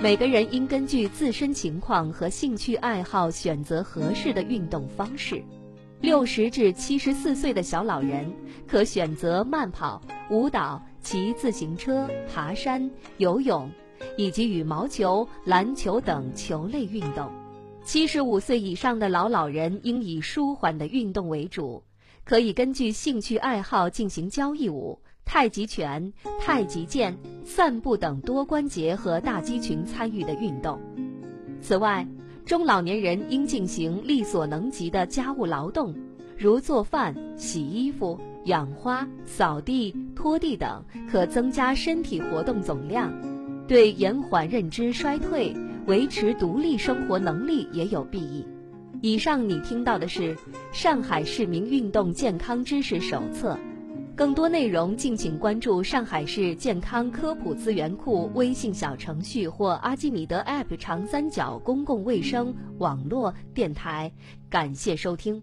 每个人应根据自身情况和兴趣爱好选择合适的运动方式。60至74岁的小老人可选择慢跑、舞蹈、骑自行车、爬山、游泳，以及羽毛球、篮球等球类运动。75岁以上的老人应以舒缓的运动为主，可以根据兴趣爱好进行交谊舞、太极拳、太极剑、散步等多关节和大肌群参与的运动。此外，中老年人应进行力所能及的家务劳动，如做饭、洗衣服、养花、扫地、拖地等，可增加身体活动总量，对延缓认知衰退、维持独立生活能力也有裨益。以上你听到的是上海市民运动健康知识手册，更多内容敬请关注上海市健康科普资源库微信小程序或阿基米德 App 长三角公共卫生网络电台。感谢收听。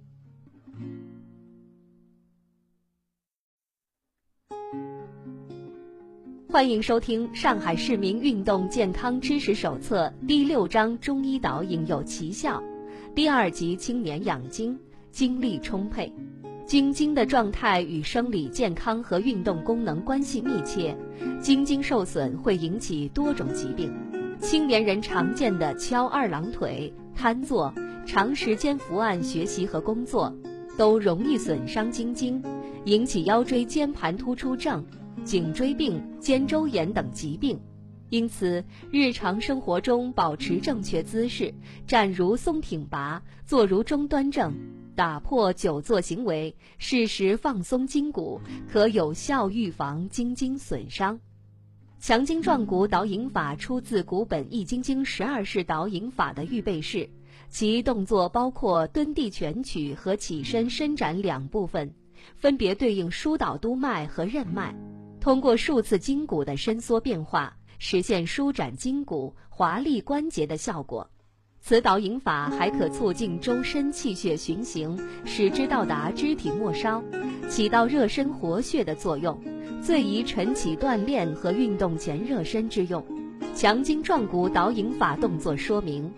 欢迎收听上海市民运动健康知识手册第6章中医导引有奇效，第2集青年养精，精力充沛。精精的状态与生理健康和运动功能关系密切，精受损会引起多种疾病。青年人常见的翘二郎腿、瘫坐、长时间伏案学习和工作，都容易损伤精，引起腰椎间盘突出症、颈椎病、肩周炎等疾病。因此，日常生活中保持正确姿势，站如松挺拔，坐如中端正，打破久坐行为，适时放松筋骨，可有效预防筋损伤。强筋壮骨导引法出自古本易筋经12式导引法的预备式，其动作包括蹲地蜷曲和起身伸展2部分，分别对应疏导督脉和任脉，通过数次筋骨的伸缩变化，实现舒展筋骨、华丽关节的效果。此导引法还可促进周身气血循行，使之到达肢体末梢，起到热身活血的作用，最宜晨起锻炼和运动前热身之用。强筋壮骨导引法动作说明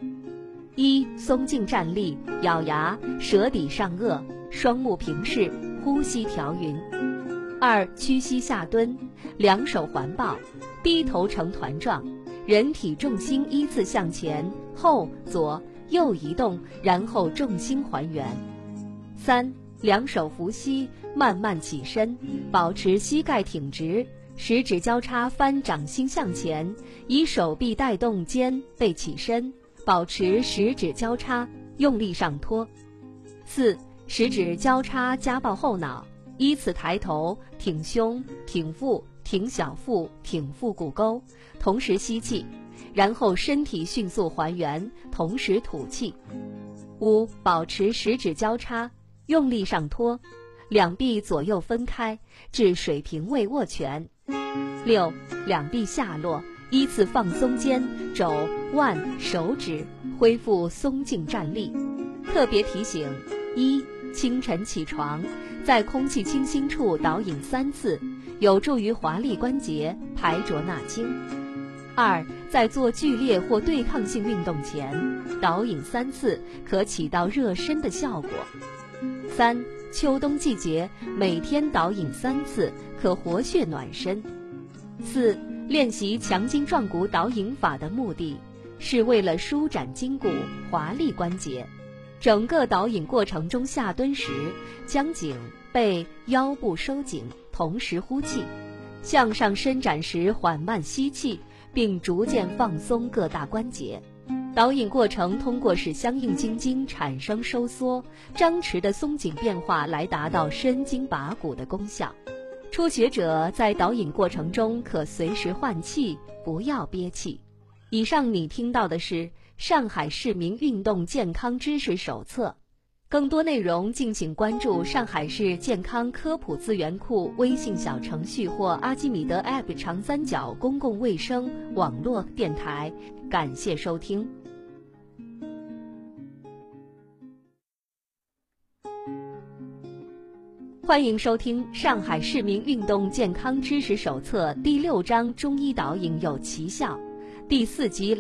：1. 松劲站立，咬牙，舌抵上颚，双目平视，呼吸调匀。2. 屈膝下蹲，两手环抱，低头成团状，人体重心依次向前、后、左、右移动，然后重心还原。3. 两手扶膝，慢慢起身，保持膝盖挺直，食指交叉翻掌心向前，以手臂带动肩背起身，保持食指交叉，用力上托。4. 食指交叉夹抱后脑，依次抬头、挺胸、挺腹、挺小腹、挺腹股沟，同时吸气，然后身体迅速还原，同时吐气。5. 保持食指交叉，用力上托，两臂左右分开，至水平位握拳。6. 两臂下落，依次放松肩、肘、腕、手指，恢复松劲站立。特别提醒：1. 清晨起床，在空气清新处导引3次，有助于华丽关节，排浊纳精。2. 在做剧烈或对抗性运动前，导引3次，可起到热身的效果。3. 秋冬季节，每天导引3次，可活血暖身。4. 练习强筋壮骨导引法的目的，是为了舒展筋骨、华丽关节。整个导引过程中下蹲时，将颈、背、腰部收紧，同时呼气；向上伸展时缓慢吸气，并逐渐放松各大关节。导引过程通过使相应筋产生收缩、张弛的松紧变化来达到伸筋拔骨的功效。初学者在导引过程中可随时换气，不要憋气。以上你听到的是上海市民运动健康知识手册，更多内容敬请关注上海市健康科普资源库微信小程序或阿基米德 App 长三角公共卫生网络电台。感谢收听。欢迎收听上海市民运动健康知识手册第6章中医导引有奇效，第4集